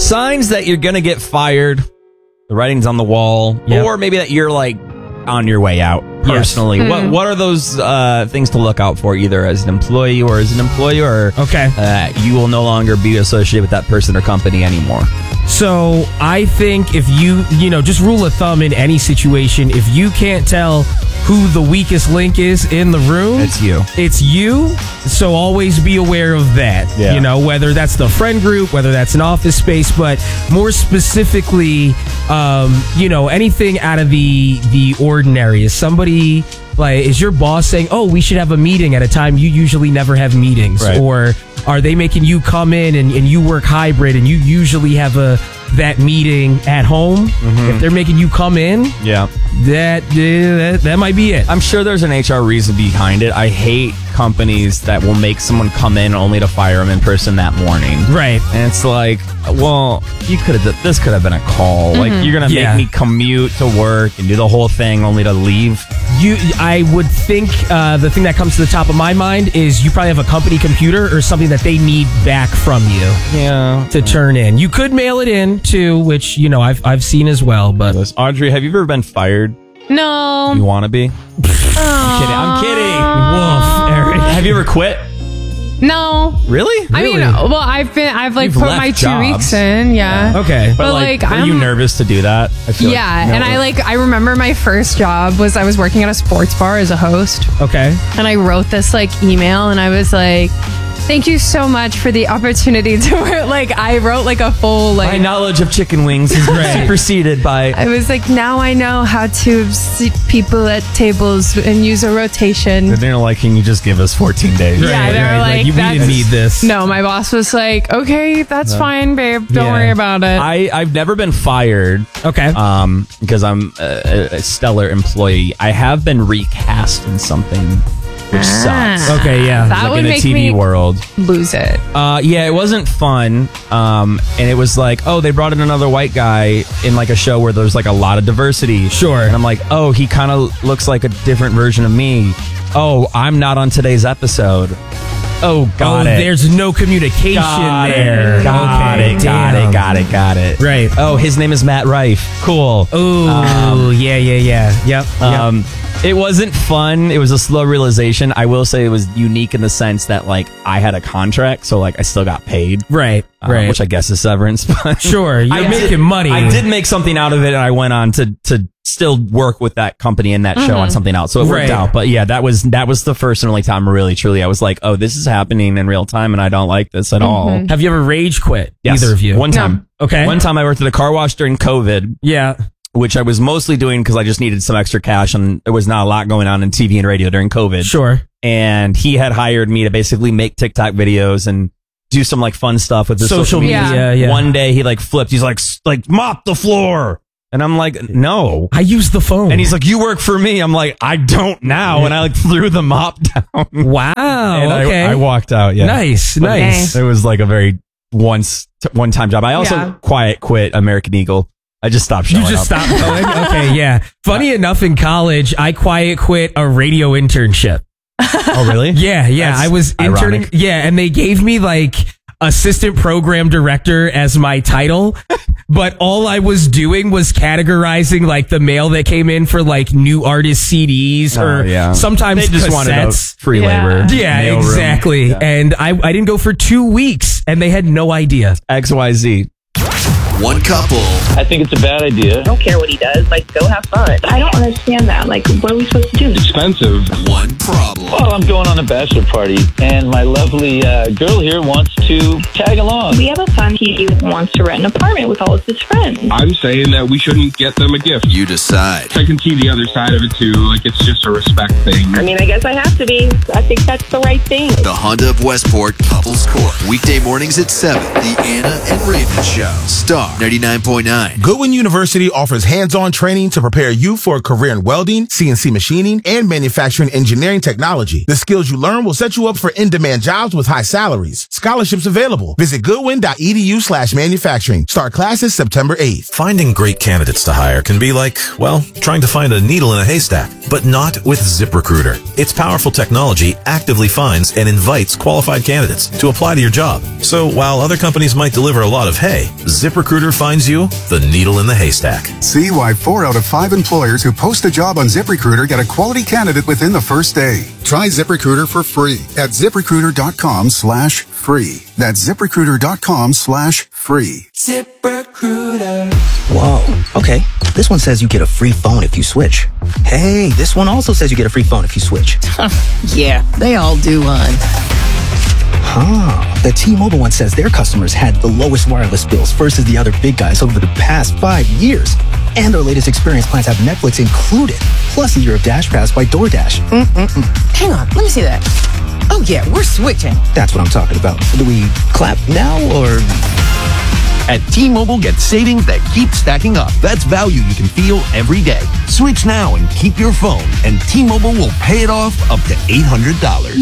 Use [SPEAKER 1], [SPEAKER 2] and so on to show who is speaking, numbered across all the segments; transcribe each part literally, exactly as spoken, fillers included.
[SPEAKER 1] signs that you're going to get fired, the writing's on the wall,
[SPEAKER 2] Yep.
[SPEAKER 1] or maybe that you're like on your way out personally.
[SPEAKER 2] Yes.
[SPEAKER 1] What
[SPEAKER 2] Mm.
[SPEAKER 1] what are those uh, things to look out for, either as an employee or as an employee, or
[SPEAKER 2] Okay.
[SPEAKER 1] uh, you will no longer be associated with that person or company anymore?
[SPEAKER 2] So I think if you, you know, just rule of thumb in any situation, if you can't tell who the weakest link is in the room,
[SPEAKER 1] It's you.
[SPEAKER 2] It's you. So always be aware of that.
[SPEAKER 1] Yeah.
[SPEAKER 2] You know, whether that's the friend group, whether that's an office space, but more specifically, um, you know, anything out of the the ordinary. Is somebody like, is your boss saying, "Oh, we should have a meeting at a time you usually never have meetings,"
[SPEAKER 1] Right.
[SPEAKER 2] or are they making you come in and, and you work hybrid and you usually have a that meeting at home? If they're making you come in,
[SPEAKER 1] Yeah.
[SPEAKER 2] that that, that might be it.
[SPEAKER 1] I'm sure there's an H R reason behind it. I hate companies that will make someone come in only to fire them in person that morning.
[SPEAKER 2] Right.
[SPEAKER 1] And it's like, well, you could have. This could have been a call. Like, you're gonna
[SPEAKER 2] Yeah.
[SPEAKER 1] make me commute to work and do the whole thing only to leave.
[SPEAKER 2] You, I would think uh, the thing that comes to the top of my mind is you probably have a company computer or something that they need back from you
[SPEAKER 1] Yeah.
[SPEAKER 2] to turn in. You could mail it in too, which you know I've I've seen as well. But
[SPEAKER 1] Audrey, have you ever been fired?
[SPEAKER 3] No.
[SPEAKER 1] You want to be? I'm kidding. I'm kidding.
[SPEAKER 2] woof, Eric.
[SPEAKER 1] Have you ever quit?
[SPEAKER 3] No.
[SPEAKER 1] Really?
[SPEAKER 3] I mean,
[SPEAKER 2] Really?
[SPEAKER 3] well, I've been, I've like
[SPEAKER 1] You've
[SPEAKER 3] put
[SPEAKER 1] left
[SPEAKER 3] my two
[SPEAKER 1] jobs.
[SPEAKER 3] weeks in, yeah.
[SPEAKER 2] Okay.
[SPEAKER 1] But,
[SPEAKER 3] But,
[SPEAKER 1] like,
[SPEAKER 3] like,
[SPEAKER 1] were
[SPEAKER 3] I'm-
[SPEAKER 1] you nervous to do that? I feel
[SPEAKER 3] Yeah,
[SPEAKER 1] like,
[SPEAKER 3] and I like, I remember my first job was I was working at a sports bar as a host,
[SPEAKER 2] Okay.
[SPEAKER 3] and I wrote this like email, and I was like, "Thank you so much for the opportunity to work." Like, I wrote like a full like.
[SPEAKER 1] My knowledge of chicken wings is superseded by.
[SPEAKER 3] I was like, now I know how to seat people at tables and use a rotation.
[SPEAKER 1] They're like, can you just give us fourteen days?
[SPEAKER 3] Yeah,
[SPEAKER 2] Right,
[SPEAKER 3] they were
[SPEAKER 2] right.
[SPEAKER 3] like,
[SPEAKER 2] you, we didn't
[SPEAKER 3] that's-
[SPEAKER 2] need this.
[SPEAKER 3] No, my boss was like, "Okay, that's fine, babe. Don't
[SPEAKER 2] Yeah.
[SPEAKER 3] worry about it."
[SPEAKER 1] I, I've never been fired
[SPEAKER 2] Okay.
[SPEAKER 1] um, because I'm a, a stellar employee. I have been recast in something, which sucks.
[SPEAKER 2] Okay, yeah.
[SPEAKER 3] That
[SPEAKER 1] Like
[SPEAKER 3] would
[SPEAKER 1] in the
[SPEAKER 3] make
[SPEAKER 1] T V
[SPEAKER 3] me
[SPEAKER 1] world.
[SPEAKER 3] lose it.
[SPEAKER 1] Uh, yeah, it wasn't fun. Um, and it was like, oh, they brought in another white guy in like a show where there's like a lot of diversity.
[SPEAKER 2] Sure.
[SPEAKER 1] And I'm like, oh, he kind of looks like a different version of me. Oh, I'm not on today's episode. Oh, got
[SPEAKER 2] oh,
[SPEAKER 1] it.
[SPEAKER 2] there's no communication
[SPEAKER 1] Got
[SPEAKER 2] there.
[SPEAKER 1] it. Got
[SPEAKER 2] Okay,
[SPEAKER 1] it. Got
[SPEAKER 2] damn.
[SPEAKER 1] it. Got it. Got it.
[SPEAKER 2] Right.
[SPEAKER 1] Oh, his name is Matt Rife. Cool.
[SPEAKER 2] Oh, yeah, yeah, yeah. Yep. yep.
[SPEAKER 1] Um, it wasn't fun. It was a slow realization. I will say it was unique in the sense that like I had a contract, so like I still got paid,
[SPEAKER 2] right.
[SPEAKER 1] uh,
[SPEAKER 2] Right.
[SPEAKER 1] which I guess is severance. But
[SPEAKER 2] Sure, you're
[SPEAKER 1] I
[SPEAKER 2] making
[SPEAKER 1] did-
[SPEAKER 2] money.
[SPEAKER 1] I did make something out of it, and I went on to to still work with that company and that show on something else. So it worked
[SPEAKER 2] Right.
[SPEAKER 1] out. But yeah, that was that was the first and only time really truly I was like, oh, this is happening in real time, and I don't like this at all.
[SPEAKER 2] Have you ever rage quit?
[SPEAKER 1] Yes.
[SPEAKER 2] Either of you?
[SPEAKER 1] One time.
[SPEAKER 2] Okay.
[SPEAKER 1] One time I worked at a car wash during COVID.
[SPEAKER 2] Yeah.
[SPEAKER 1] Which I was mostly doing because I just needed some extra cash and there was not a lot going on in T V and radio during COVID.
[SPEAKER 2] Sure.
[SPEAKER 1] And he had hired me to basically make TikTok videos and do some like fun stuff with the social,
[SPEAKER 2] Social
[SPEAKER 1] media.
[SPEAKER 2] media. Yeah.
[SPEAKER 1] One day he like flipped. He's like, "S- like mop the floor. And I'm like, no.
[SPEAKER 2] I use the phone.
[SPEAKER 1] And he's like, you work for me. I'm like, I don't now. And I like threw the mop down.
[SPEAKER 2] wow.
[SPEAKER 1] And I-
[SPEAKER 2] okay.
[SPEAKER 1] I, walked out. Yeah.
[SPEAKER 2] Nice.
[SPEAKER 1] But
[SPEAKER 2] Nice.
[SPEAKER 1] It was like a very once, one time job. I also
[SPEAKER 3] Yeah.
[SPEAKER 1] quiet quit American Eagle. I just stopped showing
[SPEAKER 2] You just
[SPEAKER 1] up.
[SPEAKER 2] stopped going? Okay, yeah. Funny enough, in college, I quiet quit a radio internship.
[SPEAKER 1] Oh, really?
[SPEAKER 2] Yeah, yeah.
[SPEAKER 1] That's
[SPEAKER 2] I was interning.
[SPEAKER 1] ironic.
[SPEAKER 2] Yeah, and they gave me like assistant program director as my title, but all I was doing was categorizing like the mail that came in for like new artist C Ds or
[SPEAKER 1] Oh, yeah.
[SPEAKER 2] sometimes
[SPEAKER 1] They just wanted a
[SPEAKER 2] cassettes.
[SPEAKER 1] free
[SPEAKER 3] Yeah.
[SPEAKER 1] labor.
[SPEAKER 2] Yeah,
[SPEAKER 1] mail room.
[SPEAKER 2] exactly.
[SPEAKER 1] Yeah.
[SPEAKER 2] And I, I didn't go for two weeks and they had no idea.
[SPEAKER 1] X Y Z.
[SPEAKER 4] One couple,
[SPEAKER 5] I think it's a bad idea.
[SPEAKER 6] I don't care what he does. Like, go have fun. I don't understand that. Like, what are we supposed to do?
[SPEAKER 5] Expensive.
[SPEAKER 4] one problem.
[SPEAKER 5] Well, I'm going on a bachelor party, and my lovely uh, girl here wants to tag along.
[SPEAKER 6] We have a son. He wants to rent an apartment with all of his friends.
[SPEAKER 7] I'm saying that we shouldn't get them a gift.
[SPEAKER 4] You decide.
[SPEAKER 7] I can see the other side of it too. Like, it's just a respect thing.
[SPEAKER 6] I mean, I guess I have to be. I think that's the right thing.
[SPEAKER 4] The Honda of Westport Couples Court. Weekday mornings at seven. The Anna and Raven Show. Star Star ninety-nine point nine.
[SPEAKER 8] Goodwin University offers hands-on training to prepare you for a career in welding, C N C machining, and manufacturing engineering technology. The skills you learn will set you up for in-demand jobs with high salaries. Scholarships available. Visit goodwin.edu slash manufacturing. Start classes September eighth.
[SPEAKER 9] Finding great candidates to hire can be like, well, trying to find a needle in a haystack, but not with ZipRecruiter. Its powerful technology actively finds and invites qualified candidates to apply to your job. So while other companies might deliver a lot of hay, ZipRecruiter finds you the needle in the haystack.
[SPEAKER 10] See why four out of five employers who post a job on ZipRecruiter get a quality candidate within the first day. Try ZipRecruiter for free at ZipRecruiter.com slash free. That's ZipRecruiter.com slash free.
[SPEAKER 11] ZipRecruiter. Whoa. Okay. This one says you get a free phone if you switch. Hey, this one also says you get a free phone if you switch.
[SPEAKER 12] Yeah, they all do, hon.
[SPEAKER 11] Huh. The T-Mobile one says their customers had the lowest wireless bills versus the other big guys over the past five years. And their latest experience plans have Netflix included, plus a year of Dash Pass by DoorDash.
[SPEAKER 12] Mm-mm-mm. Hang on, let me see that. Oh, yeah, we're switching.
[SPEAKER 11] That's what I'm talking about. Do we clap now, or...
[SPEAKER 13] At T-Mobile, get savings that keep stacking up. That's value you can feel every day. Switch now and keep your phone, and T-Mobile will pay it off up to eight hundred dollars.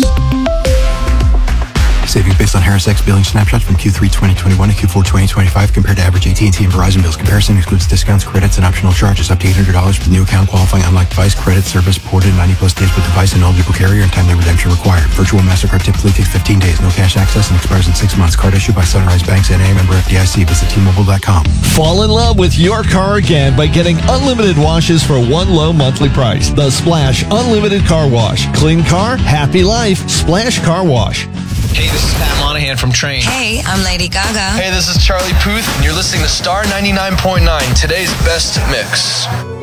[SPEAKER 14] Savings based on Harris X billing snapshots from Q three twenty twenty-one to Q four twenty twenty-five compared to average A T and T and Verizon bills. Comparison excludes discounts, credits, and optional charges up to eight hundred dollars for new account qualifying unlike device. Credit service ported ninety plus days with device and eligible carrier and timely redemption required. Virtual MasterCard typically takes fifteen days. No cash access and expires in six months. Card issued by Sunrise Banks N A, member F D I C. Visit T Mobile dot com.
[SPEAKER 15] Fall in love with your car again by getting unlimited washes for one low monthly price. The Splash Unlimited Car Wash. Clean car, happy life. Splash Car Wash.
[SPEAKER 16] Hey, this is Pat Monahan from Train.
[SPEAKER 17] Hey, I'm Lady Gaga.
[SPEAKER 16] Hey, this is Charlie Puth, and you're listening to Star ninety-nine point nine, today's best mix.